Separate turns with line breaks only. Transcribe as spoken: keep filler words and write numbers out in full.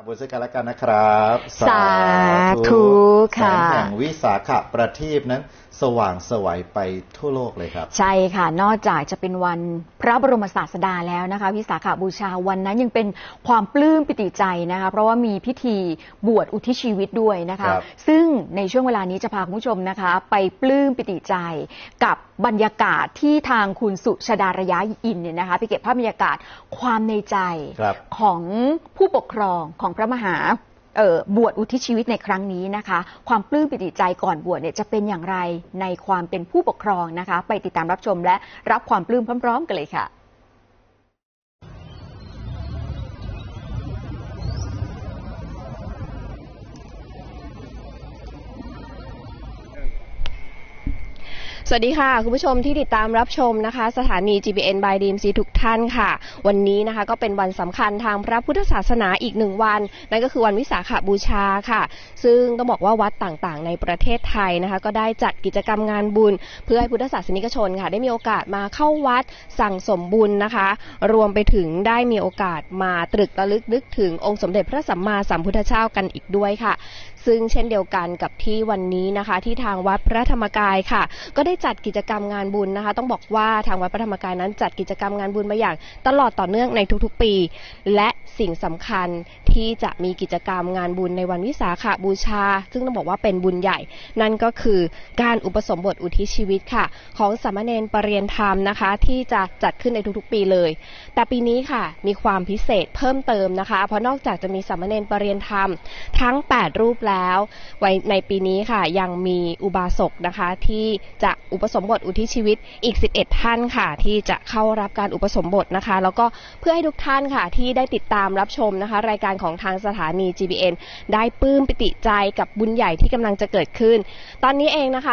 บุญซึ่งกันและกันนะครับ
สาธุค่ะ
แสงแห่งวิสาขประทีปนั้นสว่างไสวไปทั่วโลกเลยครับ
ใช่ค่ะนอกจากจะเป็นวันพระบรมศาสดาแล้วนะคะวิสาขบูชาวันนั้นยังเป็นความปลื้มปิติใจนะคะเพราะว่ามีพิธีบวชอุทิศชีวิตด้วยนะคะซึ่งในช่วงเวลานี้จะพาคุณผู้ชมนะคะไปปลื้มปิติใจกับบรรยากาศที่ทางคุณสุชฎาระยะอินเนี่ยนะคะไปเก็บภาพบรรยากาศความในใจของผู้ปกครองของพระมหาเอ่อบวชอุทิศชีวิตในครั้งนี้นะคะความปลื้มปิติใจก่อนบวชเนี่ยจะเป็นอย่างไรในความเป็นผู้ปกครองนะคะไปติดตามรับชมและรับความปลื้มพร้อมๆกันเลยค่ะ
สวัสดีค่ะคุณผู้ชมที่ติดตามรับชมนะคะสถานี จี บี เอ็น by ดี เอ็ม ซี ทุกท่านค่ะวันนี้นะคะก็เป็นวันสำคัญทางพระพุทธศาสนาอีกหนึ่งวันนั่นก็คือวันวิสาขบูชาค่ะซึ่งต้องบอกว่าวัดต่างๆในประเทศไทยนะคะก็ได้จัดกิจกรรมงานบุญเพื่อให้พุทธศาสนิกชนค่ะได้มีโอกาสมาเข้าวัดสั่งสมบุญนะคะรวมไปถึงได้มีโอกาสมาตรึกระลึกนึกถึงองค์สมเด็จพระสัมมาสัมพุทธเจ้ากันอีกด้วยค่ะซึ่งเช่นเดียวกันกับที่วันนี้นะคะที่ทางวัดพระธรรมกายค่ะก็ได้จัดกิจกรรมงานบุญนะคะต้องบอกว่าทางวัดพระธรรมกายนั้นจัดกิจกรรมงานบุญมาอย่างตลอดต่อเนื่องในทุกๆปีและสิ่งสำคัญที่จะมีกิจกรรมงานบุญในวันวิสาขบูชาซึ่งต้องบอกว่าเป็นบุญใหญ่นั่นก็คือการอุปสมบทอุทิศชีวิตค่ะของสามเณรปรริยนธรรมนะคะที่จะจัดขึ้นในทุกๆปีเลยแต่ปีนี้ค่ะมีความพิเศษเพิ่มเติมนะคะเพราะนอกจากจะมีสามเณรปรริยนธรรมทั้งแปดรูปแล้วไว้ในปีนี้ค่ะยังมีอุบาสกนะคะที่จะอุปสมบทอุทิศชีวิตอีกสิบเอ็ดท่านค่ะที่จะเข้ารับการอุปสมบทนะคะแล้วก็เพื่อให้ทุกท่านค่ะที่ได้ติดตามรับชมนะคะรายการของทางสถานี จี บี เอ็น ได้ปลื้มปิติใจกับบุญใหญ่ที่กำลังจะเกิดขึ้นตอนนี้เองนะคะ